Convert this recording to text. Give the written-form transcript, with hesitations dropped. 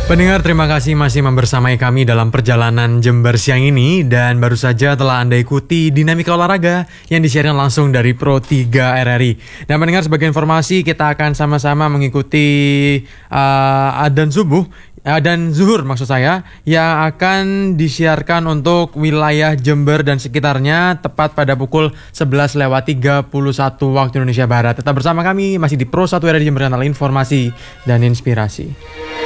Pendengar, terima kasih masih membersamai kami dalam perjalanan Jember siang ini. Dan baru saja telah Anda ikuti dinamika olahraga yang disiarkan langsung dari Pro 3 RRI. Dan pendengar, sebagai informasi kita akan sama-sama mengikuti adzan subuh dan zuhur maksud saya, yang akan disiarkan untuk wilayah Jember dan sekitarnya tepat pada pukul 11:31 waktu Indonesia Barat. Tetap bersama kami masih di Pro 1 RRI Jember, kanal informasi dan inspirasi.